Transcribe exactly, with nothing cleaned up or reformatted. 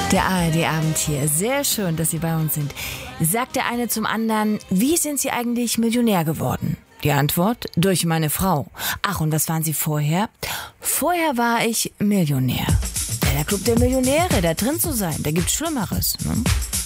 Der A R D-Abend hier. Sehr schön, dass Sie bei uns sind. Sagt der eine zum anderen, wie sind Sie eigentlich Millionär geworden? Die Antwort, durch meine Frau. Ach, und was waren Sie vorher? Vorher war ich Millionär. Ja, der Club der Millionäre, da drin zu sein, da gibt's Schlimmeres. Ne?